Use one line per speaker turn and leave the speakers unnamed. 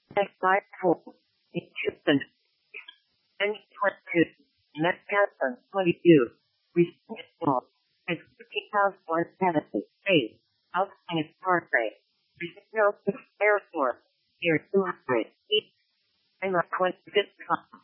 Next slide 4. In Houston, 2022, Net Hanson, 22. Recent small. At 50,170. 8. Outstanding start rate. Recent Air Force. Here 200. 8. I'm a 26.